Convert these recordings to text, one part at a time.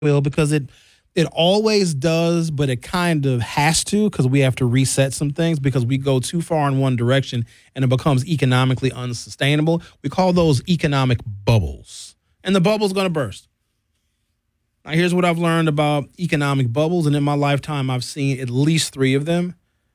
will, because it always does, but it kind of has to, because we have to reset some things because we go too far in one direction and it becomes economically unsustainable. We call those economic bubbles, and the bubble's going to burst. Now, here's what I've learned about economic bubbles, and in my lifetime, I've seen at least 3 of them.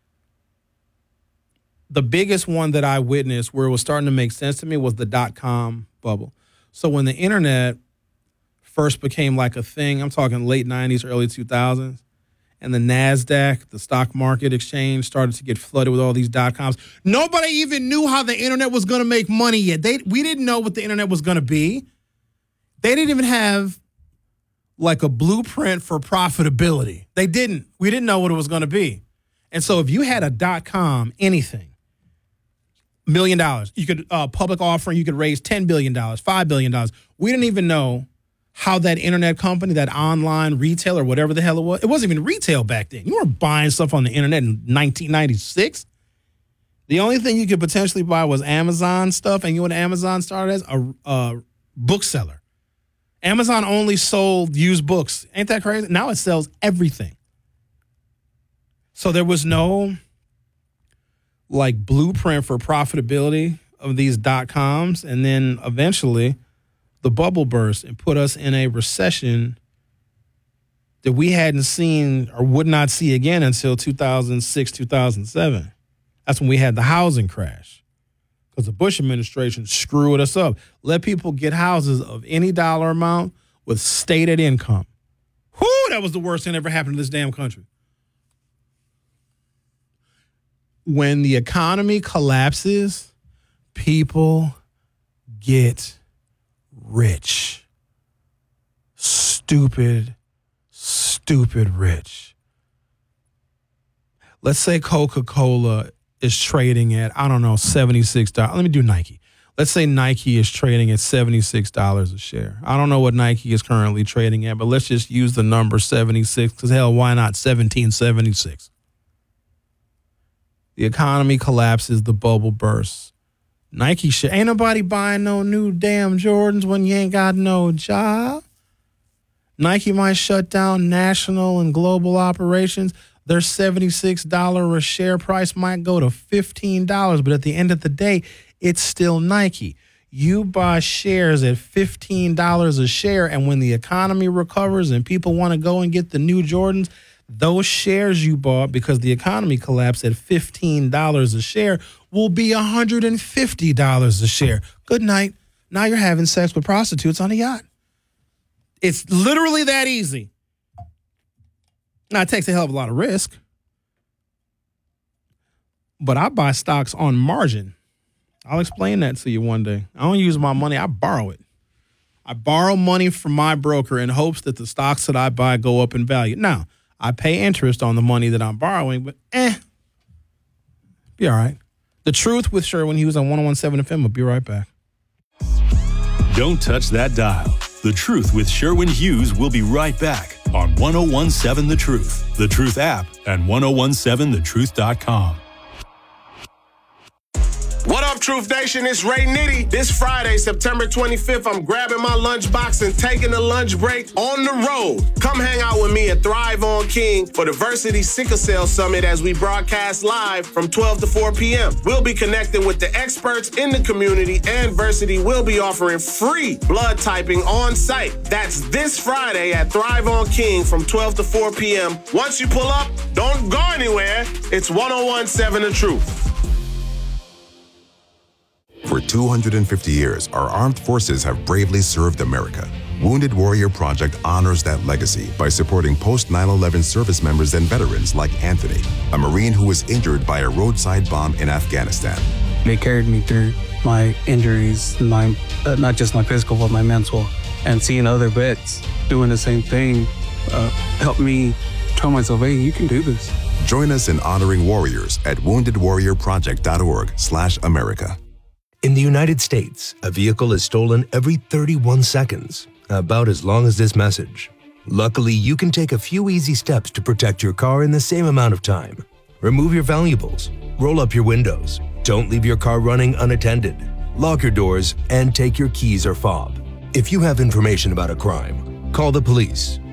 The biggest one that I witnessed where it was starting to make sense to me was the dot-com bubble. So when the internet first became like a thing, I'm talking late 90s, early 2000s, and the NASDAQ, the stock market exchange, started to get flooded with all these dot-coms. Nobody even knew how the internet was going to make money yet. We didn't know what the internet was going to be. They didn't even have like a blueprint for profitability. They didn't. We didn't know what it was going to be. And so if you had a dot-com anything, $1 million, you could public offering, you could raise $10 billion, $5 billion. We didn't even know how that internet company, that online retailer, whatever the hell it wasn't even retail back then. You weren't buying stuff on the internet in 1996. The only thing you could potentially buy was Amazon stuff, and you know what Amazon started as? A bookseller. Amazon only sold used books. Ain't that crazy? Now it sells everything. So there was no like blueprint for profitability of these dot-coms, and then eventually the bubble burst and put us in a recession that we hadn't seen or would not see again until 2006, 2007. That's when we had the housing crash because the Bush administration screwed us up. Let people get houses of any dollar amount with stated income. Whew, that was the worst thing that ever happened to this damn country. When the economy collapses, people get rich. Stupid rich. Let's say Coca-Cola is trading at, I don't know, $76. Let me do Nike. Let's say Nike is trading at $76 a share. I don't know what Nike is currently trading at, but let's just use the number 76 because, hell, why not 1776? The economy collapses, the bubble bursts. Nike shit. Ain't nobody buying no new damn Jordans when you ain't got no job. Nike might shut down national and global operations. Their $76 a share price might go to $15, but at the end of the day, it's still Nike. You buy shares at $15 a share, and when the economy recovers and people want to go and get the new Jordans, those shares you bought because the economy collapsed at $15 a share will be $150 a share. Good night. Now you're having sex with prostitutes on a yacht. It's literally that easy. Now, it takes a hell of a lot of risk. But I buy stocks on margin. I'll explain that to you one day. I don't use my money. I borrow it. I borrow money from my broker in hopes that the stocks that I buy go up in value. Now, I pay interest on the money that I'm borrowing, but be all right. The Truth with Sherwin Hughes on 101.7 FM. I'll be right back. Don't touch that dial. The Truth with Sherwin Hughes will be right back on 101.7 The Truth, The Truth app, and 1017thetruth.com. What up, Truth Nation? It's Ray Nitty. This Friday, September 25th, I'm grabbing my lunchbox and taking a lunch break on the road. Come hang out with me at Thrive on King for the Versity Sickle Cell Summit as we broadcast live from 12 to 4 p.m. We'll be connecting with the experts in the community, and Versity will be offering free blood typing on site. That's this Friday at Thrive on King from 12 to 4 p.m. Once you pull up, don't go anywhere. It's 1017 The Truth. For 250 years, our armed forces have bravely served America. Wounded Warrior Project honors that legacy by supporting post-9/11 service members and veterans like Anthony, a Marine who was injured by a roadside bomb in Afghanistan. They carried me through my injuries, not just my physical, but my mental. And seeing other vets doing the same thing helped me tell myself, hey, you can do this. Join us in honoring warriors at woundedwarriorproject.org/America. In the United States, a vehicle is stolen every 31 seconds, about as long as this message. Luckily, you can take a few easy steps to protect your car in the same amount of time. Remove your valuables, roll up your windows, don't leave your car running unattended, lock your doors, and take your keys or fob. If you have information about a crime, call the police